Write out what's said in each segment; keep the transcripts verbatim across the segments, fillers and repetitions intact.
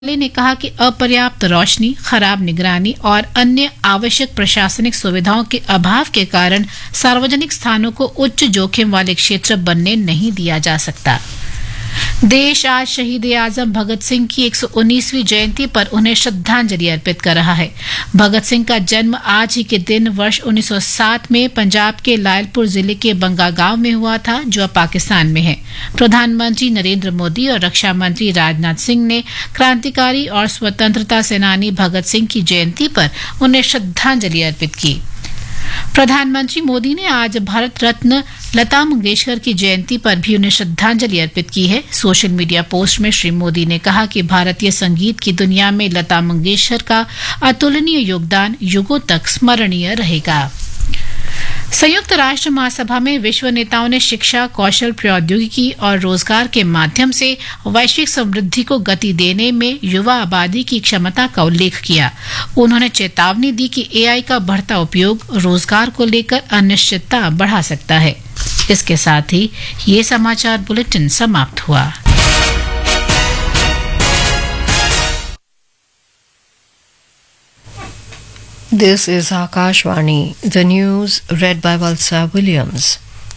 ने कहा कि अपर्याप्त रोशनी, खराब निगरानी और अन्य आवश्यक प्रशासनिक सुविधाओं के अभाव के कारण सार्वजनिक स्थानों को उच्च जोखिम वाले क्षेत्र बनने नहीं दिया जा सकता। देश आज शहीद ए आजम भगत सिंह की एक सौ उन्नीसवीं जयंती पर उन्हें श्रद्धांजलि अर्पित कर रहा है। भगत सिंह का जन्म आज ही के दिन वर्ष उन्नीस सौ सात में पंजाब के लायलपुर जिले के बंगा गांव में हुआ था, जो अब पाकिस्तान में है। प्रधानमंत्री नरेंद्र मोदी और रक्षा मंत्री राजनाथ सिंह ने क्रांतिकारी और स्वतंत्रता सेनानी भगत सिंह की जयंती पर उन्हें श्रद्धांजलि अर्पित की। प्रधानमंत्री मोदी ने आज भारत रत्न लता मंगेशकर की जयंती पर भी उन्हें श्रद्धांजलि अर्पित की है। सोशल मीडिया पोस्ट में श्री मोदी ने कहा कि भारतीय संगीत की दुनिया में लता मंगेशकर का अतुलनीय योगदान युगों तक स्मरणीय रहेगा। संयुक्त राष्ट्र महासभा में विश्व नेताओं ने शिक्षा, कौशल, प्रौद्योगिकी और रोजगार के माध्यम से वैश्विक समृद्धि को गति देने में युवा आबादी की क्षमता का उल्लेख किया। उन्होंने चेतावनी दी कि एआई का बढ़ता उपयोग रोजगार को लेकर अनिश्चितता बढ़ा सकता है। इसके साथ ही ये समाचार बुलेटिन समाप्त हुआ। This is Akashvani, the news read by Valsa Williams.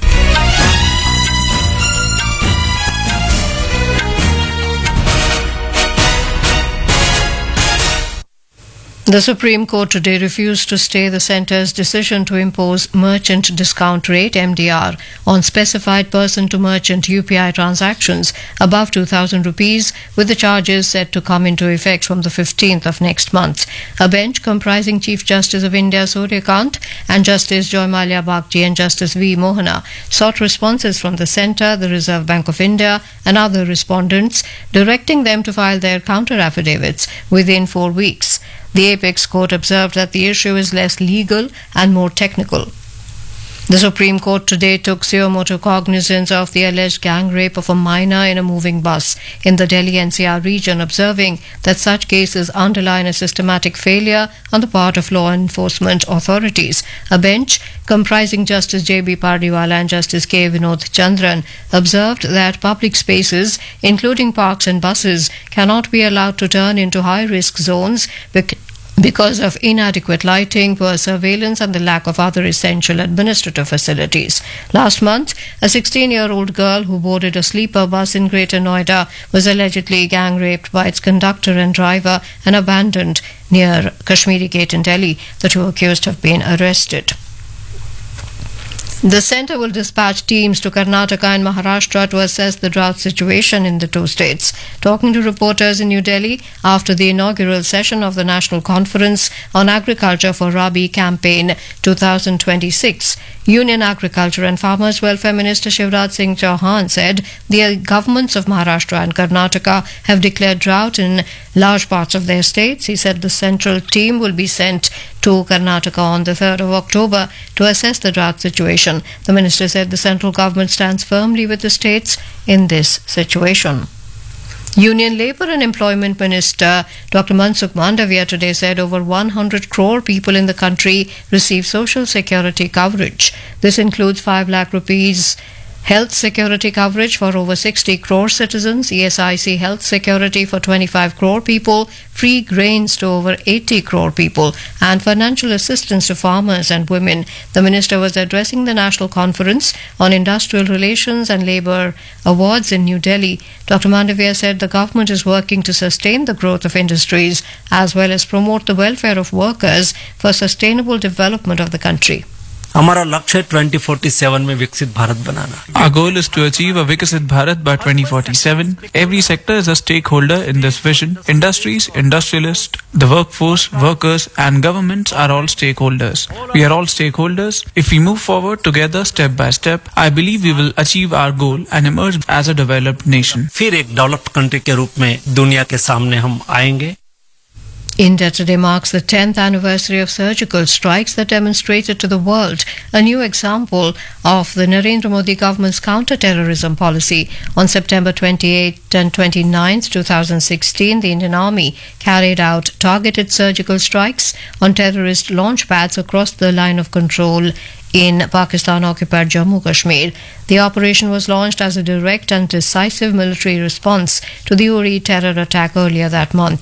The Supreme Court today refused to stay the centre's decision to impose merchant discount rate M D R on specified person-to-merchant U P I transactions above two thousand rupees, with the charges set to come into effect from the fifteenth of next month. A bench comprising Chief Justice of India Suryakant and Justice Joy Malia Bagchi and Justice V. Mohana sought responses from the centre, the Reserve Bank of India and other respondents, directing them to file their counter-affidavits within four weeks. The Apex Court observed that the issue is less legal and more technical. The Supreme Court today took suo motu cognizance of the alleged gang rape of a minor in a moving bus in the Delhi N C R region, observing that such cases underline a systematic failure on the part of law enforcement authorities. A bench comprising Justice J B Pardiwala and Justice K. Vinod Chandran observed that public spaces, including parks and buses, cannot be allowed to turn into high-risk zones bec- because of inadequate lighting, poor surveillance and the lack of other essential administrative facilities. Last month, a sixteen-year-old girl who boarded a sleeper bus in Greater Noida was allegedly gang-raped by its conductor and driver and abandoned near Kashmiri Gate in Delhi. The two accused have been arrested. The centre will dispatch teams to Karnataka and Maharashtra to assess the drought situation in the two states. Talking to reporters in New Delhi after the inaugural session of the National Conference on Agriculture for Rabi Campaign twenty twenty-six, Union Agriculture and Farmers Welfare Minister Shivraj Singh Chauhan said the governments of Maharashtra and Karnataka have declared drought in large parts of their states. He said the central team will be sent to Karnataka on the third of October to assess the drought situation. The minister said the central government stands firmly with the states in this situation. Union Labour and Employment Minister Doctor Mansukh Mandavia today said over one hundred crore people in the country receive social security coverage. This includes five lakh rupees health security coverage for over sixty crore citizens, E S I C health security for twenty-five crore people, free grains to over eighty crore people, and financial assistance to farmers and women. The minister was addressing the National Conference on Industrial Relations and Labour Awards in New Delhi. Doctor Mandavia said the government is working to sustain the growth of industries as well as promote the welfare of workers for sustainable development of the country. हमारा लक्ष्य twenty forty-seven में विकसित भारत बनाना. Our goal is to achieve a Viksit Bharat by twenty forty-seven. Every sector is a stakeholder in this vision. Industries, industrialists, the workforce, workers and governments are all stakeholders. We are all stakeholders. If we move forward together step by step, I believe we will achieve our goal and emerge as a developed nation. फिर एक developed country के रूप में दुनिया के सामने हम आएंगे. India today marks the tenth anniversary of surgical strikes that demonstrated to the world a new example of the Narendra Modi government's counter-terrorism policy. On September twenty-eighth and twenty-ninth, twenty sixteen, the Indian Army carried out targeted surgical strikes on terrorist launch pads across the line of control in Pakistan-occupied Jammu Kashmir. The operation was launched as a direct and decisive military response to the Uri terror attack earlier that month.